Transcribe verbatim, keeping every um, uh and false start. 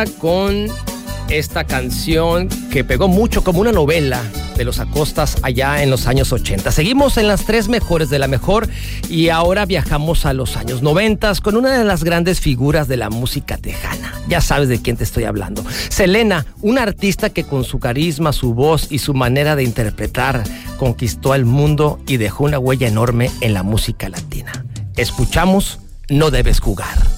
con esta canción que pegó mucho como una novela de los Acostas allá en los años ochenta. Seguimos en las tres mejores de la mejor y ahora viajamos a los años noventa con una de las grandes figuras de la música tejana. Ya sabes de quién te estoy hablando. Selena, una artista que con su carisma, su voz y su manera de interpretar conquistó el mundo y dejó una huella enorme en la música latina. Escuchamos No Debes Jugar.